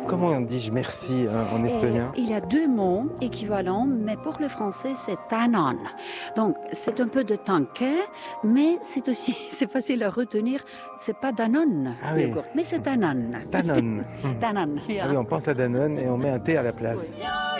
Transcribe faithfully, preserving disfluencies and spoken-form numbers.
comment dis-je merci hein, en estonien? Et il y a deux mots équivalents, mais pour le français, c'est tänan. Donc, c'est un peu de tanke, mais c'est aussi, c'est facile à retenir. C'est pas Danone, Ah oui. mais c'est tänan. Danone. Tänan, Ah oui, on pense à Danone et on met un T à la place. Oui.